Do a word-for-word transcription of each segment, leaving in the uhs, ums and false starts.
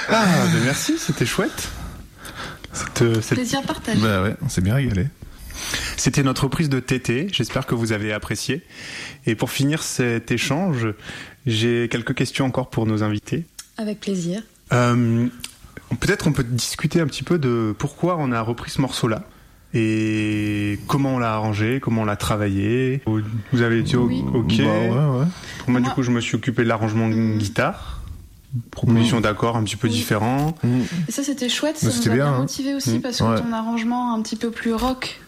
Ah, ben merci, c'était chouette. Cette, cette... Plaisir partagé. Bah ouais, on s'est bien régalé. C'était notre reprise de Tété, j'espère que vous avez apprécié. Et pour finir cet échange, j'ai quelques questions encore pour nos invités. Avec plaisir. Euh, peut-être on peut discuter un petit peu de pourquoi on a repris ce morceau-là et comment on l'a arrangé, comment on l'a travaillé. Vous avez dit oui. ok. Bah ouais, ouais. Pour moi, du coup, je me suis occupé de l'arrangement mmh. guitare. Proposition mmh. d'accords un petit peu oui. différents. Mmh. Et ça, c'était chouette, ça Mais nous a bien, bien hein. motivé aussi mmh. parce que ouais. ton arrangement un petit peu plus rock,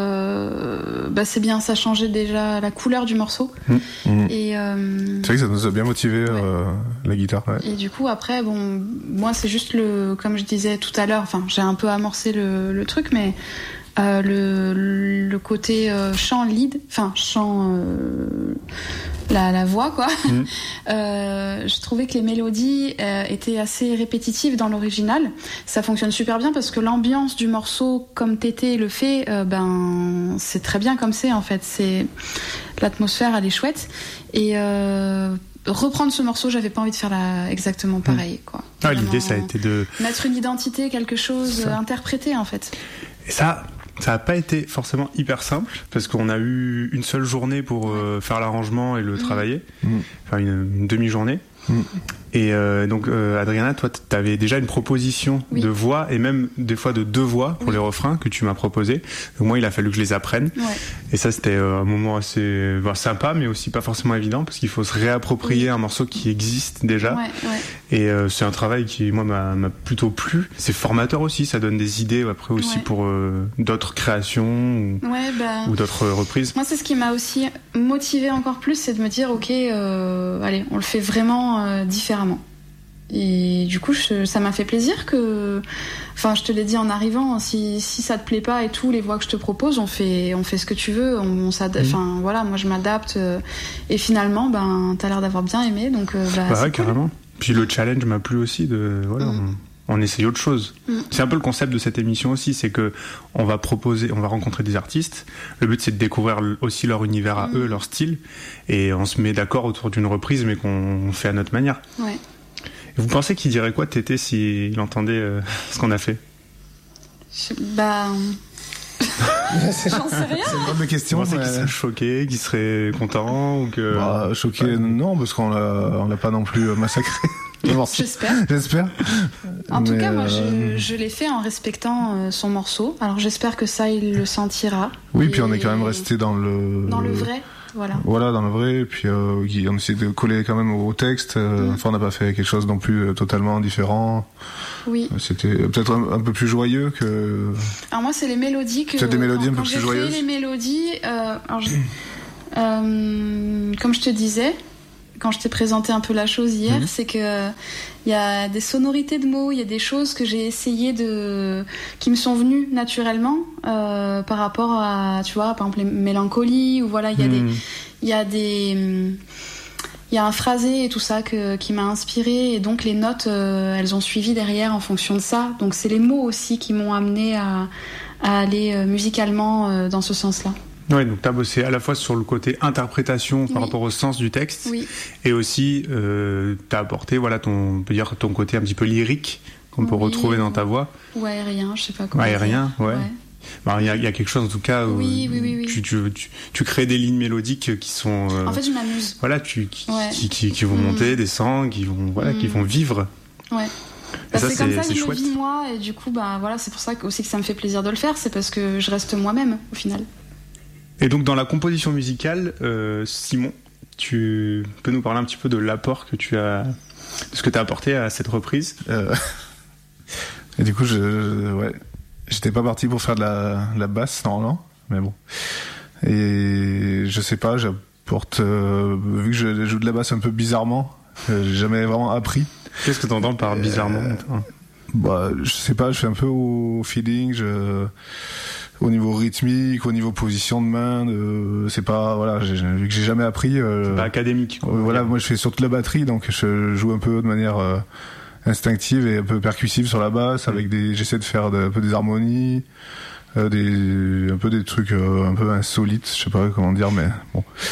euh, bah c'est bien, ça changeait déjà la couleur du morceau. Mmh. Et euh, c'est vrai que ça nous a bien motivé ouais. euh, la guitare. Ouais. Et du coup, après, bon, moi, c'est juste le, comme je disais tout à l'heure, enfin, j'ai un peu amorcé le, le truc, mais euh, le, le côté euh, chant lead, enfin chant. Euh, La, la voix quoi mmh. euh, je trouvais que les mélodies euh, étaient assez répétitives dans l'original. Ça fonctionne super bien parce que l'ambiance du morceau comme Tété le fait euh, ben c'est très bien comme c'est en fait, c'est l'atmosphère elle est chouette et euh, reprendre ce morceau j'avais pas envie de faire la... exactement pareil quoi. Ah, l'idée ça a été de mettre une identité, quelque chose euh, interprété en fait. Et ça Ça n'a pas été forcément hyper simple parce qu'on a eu une seule journée pour euh, faire l'arrangement et le mmh. travailler, mmh. enfin une, une demi-journée. Mmh. Et euh, donc euh, Adriana, toi t'avais déjà une proposition oui. de voix et même des fois de deux voix pour oui. les refrains que tu m'as proposé. Donc moi il a fallu que je les apprenne. Ouais. Et ça c'était euh, un moment assez bah, sympa mais aussi pas forcément évident parce qu'il faut se réapproprier oui. un morceau qui existe déjà. Ouais, ouais. Et euh, c'est un travail qui moi m'a, m'a plutôt plu. C'est formateur aussi, ça donne des idées après aussi ouais. pour euh, d'autres créations ou, ouais, bah, ou d'autres reprises. Moi c'est ce qui m'a aussi motivé encore plus, c'est de me dire ok euh, allez on le fait vraiment euh, différemment. Et du coup je, ça m'a fait plaisir que enfin je te l'ai dit en arrivant, si, si ça te plaît pas et tout les voix que je te propose on fait, on fait ce que tu veux, on, on s'adapte, enfin mmh. voilà moi je m'adapte euh, et finalement ben t'as l'air d'avoir bien aimé donc euh, bah, bah c'est ouais cool. Carrément. Puis le challenge m'a plu aussi de voilà mmh. on, on essaye autre chose. Mmh. C'est un peu le concept de cette émission aussi, c'est que on va proposer, on va rencontrer des artistes. Le but c'est de découvrir aussi leur univers à mmh. eux, leur style, et on se met d'accord autour d'une reprise, mais qu'on fait à notre manière. Ouais. Et vous pensez qu'il dirait quoi Tété s'il entendait euh, ce qu'on a fait? Je, Bah. J'en sais rien. C'est une bonne question. Vous pensez mais... qu'il serait choqué, qu'il serait content ou que. Bah, choqué, ouais. non, parce qu'on l'a, on l'a pas non plus massacré. J'espère. J'espère. En mais tout cas, moi, euh... je, je l'ai fait en respectant euh, son morceau. Alors, j'espère que ça, il le sentira. Oui, et... puis on est quand même resté dans le. Dans le vrai. Voilà. voilà, dans le vrai, et puis euh, on essaie de coller quand même au texte. Euh, mmh. Enfin, on n'a pas fait quelque chose non plus euh, totalement différent. Oui. C'était peut-être un, un peu plus joyeux que. Alors moi, c'est les mélodies que. Peut-être des mélodies quand, un peu quand plus joyeuses. J'ai créé les mélodies. Euh, alors je, euh, comme je te disais, quand je t'ai présenté un peu la chose hier, mmh. c'est que il y a des sonorités de mots, il y a des choses que j'ai essayé de, qui me sont venues naturellement euh, par rapport à, tu vois, par exemple les mélancolies ou voilà, il y a mmh. des, il y a des, il y a un phrasé et tout ça que qui m'a inspiré et donc les notes, euh, elles ont suivi derrière en fonction de ça. Donc c'est les mots aussi qui m'ont amené à, à aller euh, musicalement euh, dans ce sens-là. Oui, donc tu as bossé à la fois sur le côté interprétation par oui. rapport au sens du texte oui. et aussi euh, tu as apporté voilà, ton, on peut dire, ton côté un petit peu lyrique qu'on oui, peut retrouver dans ta voix. Ou aérien, je sais pas comment. Aérien, ouais. Il ouais. bah, y, y a quelque chose en tout cas où oui, oui, oui, oui. Tu, tu, tu, tu crées des lignes mélodiques qui sont. Euh, en fait, je m'amuse. Voilà, tu, qui, ouais. qui, qui, qui vont mmh. monter, descendre, qui vont, voilà, mmh. qui vont vivre. Ouais. Bah, ça, c'est comme ça que je le vis moi et du coup, bah, voilà, c'est pour ça que, aussi que ça me fait plaisir de le faire, c'est parce que je reste moi-même au final. Et donc dans la composition musicale, euh, Simon, tu peux nous parler un petit peu de l'apport que tu as, de ce que tu as apporté à cette reprise. Euh... Et du coup, je, ouais, j'étais pas parti pour faire de la, de la basse normalement, mais bon. Et je sais pas, j'apporte, euh, vu que je joue de la basse un peu bizarrement, euh, j'ai jamais vraiment appris. Qu'est-ce que t'entends par bizarrement euh, Bah, je sais pas, je fais un peu au feeling, je. Au niveau rythmique, au niveau position de main, de, c'est pas voilà, j'ai, vu que j'ai jamais appris. Euh, c'est pas académique. Euh, voilà, moi je fais surtout la batterie, donc je joue un peu de manière euh, instinctive et un peu percussive sur la basse, mmh. avec des, j'essaie de faire de, un peu des harmonies, euh, des, un peu des trucs euh, un peu insolites, je sais pas comment dire, mais bon.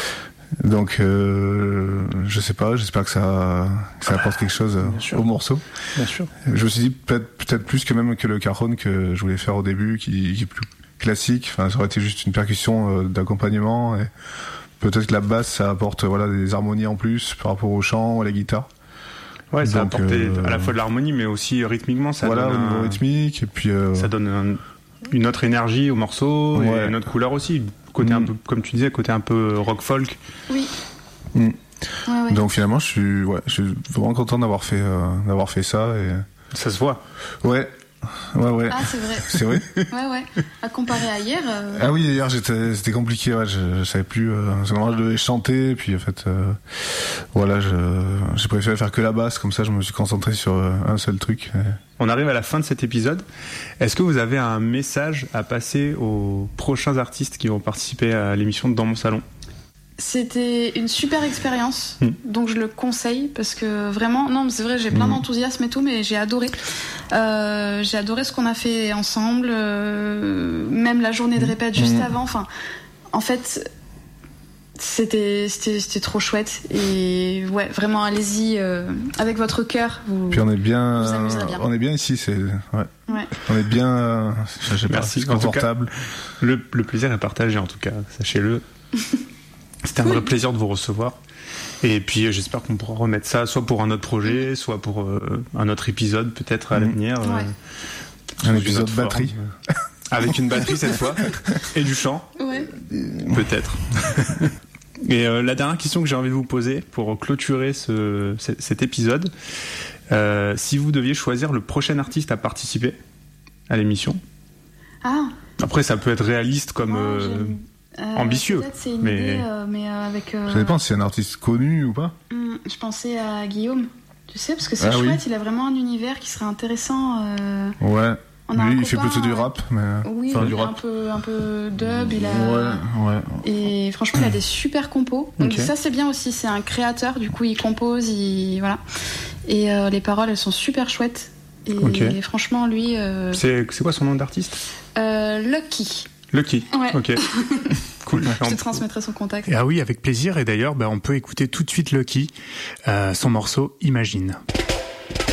Donc, euh, je sais pas, j'espère que ça, que ça apporte quelque chose au morceau. Bien sûr. Je me suis dit peut-être, peut-être plus que même que le cajon que je voulais faire au début, qui, qui est plus classique. Enfin, ça aurait été juste une percussion euh, d'accompagnement. Et peut-être que la basse, ça apporte voilà des harmonies en plus par rapport au chant, à la guitare. Ouais, ça Donc, apporte euh, à la fois de l'harmonie, mais aussi rythmiquement, ça voilà, donne au niveau un... rythmique et puis. Euh... Ça donne un... une autre énergie au morceau Ouais. et une autre couleur aussi. Côté mm. un peu, comme tu disais, côté un peu rock folk. Oui. Mm. Ouais, ouais. Donc finalement, je suis, ouais, je suis vraiment content d'avoir fait, euh, d'avoir fait ça et. Ça se voit. Ouais. Ouais, ouais. Ah, c'est vrai. C'est vrai. Ouais, ouais. À comparer à hier. Euh... Ah oui, hier j'étais, c'était compliqué. Ouais, je, je savais plus. Euh, parce que moi, je devais chanter, et puis en fait, euh, voilà, je, j'ai préféré faire que la basse. Comme ça, je me suis concentré sur euh, un seul truc. Et... On arrive à la fin de cet épisode. Est-ce que vous avez un message à passer aux prochains artistes qui vont participer à l'émission de Dans mon salon ? C'était une super expérience, mmh. donc je le conseille parce que vraiment, non, c'est vrai, j'ai plein mmh. d'enthousiasme et tout, mais j'ai adoré. Euh, j'ai adoré ce qu'on a fait ensemble, euh, même la journée de répète juste mmh. avant. Enfin, en fait, c'était, c'était, c'était trop chouette. Et ouais, vraiment, allez-y euh, avec votre cœur. Vous, Puis on est bien, vous amuserez bien. On est bien ici, c'est, ouais. ouais. On est bien, euh, je sais pas, Merci. c'est confortable. Cas, le, le plaisir est partagé en tout cas, sachez-le. C'était un vrai plaisir de vous recevoir. Et puis j'espère qu'on pourra remettre ça soit pour un autre projet, mmh. soit pour euh, un autre épisode peut-être à mmh. l'avenir. Ouais. Euh, un épisode batterie. Forme, euh, avec une batterie cette fois. Et du chant. Ouais. Peut-être. Et euh, la dernière question que j'ai envie de vous poser pour clôturer ce, cet épisode, euh, si vous deviez choisir le prochain artiste à participer à l'émission. Ah. Après ça peut être réaliste comme... Oh, euh, Euh, ambitieux, peut-être c'est une mais idée, euh, mais euh, avec. Euh... Ça dépend si c'est un artiste connu ou pas. Hum, je pensais à Guillaume, tu sais, parce que c'est ah, chouette. Oui. Il a vraiment un univers qui serait intéressant. Euh... Ouais. On a Lui, un il fait copain, plutôt du rap, mais. Oui, enfin, il du a rap. un peu, un peu dub. Il a. Ouais, ouais. Et franchement, il a des super compos. Donc okay. ça, c'est bien aussi. C'est un créateur. Du coup, il compose, il voilà. Et euh, les paroles, elles sont super chouettes. Et okay. franchement, lui. Euh... C'est, c'est quoi son nom d'artiste ? euh, Lucky. Lucky. Ouais. Ok. Cool. Je te transmettrai son contact. Ah oui, avec plaisir. Et d'ailleurs, bah, on peut écouter tout de suite Lucky, euh, son morceau Imagine.